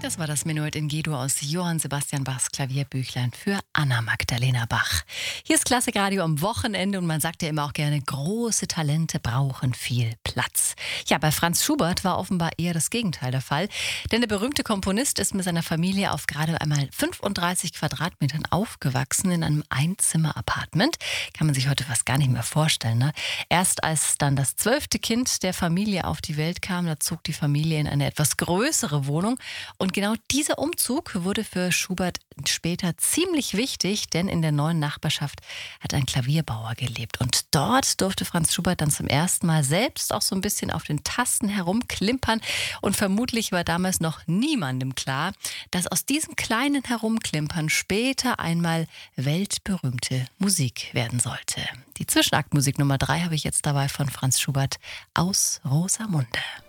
Das war das Menuett in G-Dur aus Johann Sebastian Bachs Klavierbüchlein für Anna Magdalena Bach. Hier ist Klassikradio am Wochenende und man sagt ja immer auch gerne, große Talente brauchen viel Platz. Ja, bei Franz Schubert war offenbar eher das Gegenteil der Fall. Denn der berühmte Komponist ist mit seiner Familie auf gerade einmal 35 Quadratmetern aufgewachsen in einem Einzimmer-Apartment. Kann man sich heute fast gar nicht mehr vorstellen, ne? Erst als dann das 12. Kind der Familie auf die Welt kam, da zog die Familie in eine etwas größere Wohnung. Und genau dieser Umzug wurde für Schubert später ziemlich wichtig, denn in der neuen Nachbarschaft hat ein Klavierbauer gelebt. Und dort durfte Franz Schubert dann zum ersten Mal selbst auch so ein bisschen auf den Tasten herumklimpern. Und vermutlich war damals noch niemandem klar, dass aus diesem kleinen Herumklimpern später einmal weltberühmte Musik werden sollte. Die Zwischenaktmusik Nummer 3 habe ich jetzt dabei von Franz Schubert aus Rosamunde.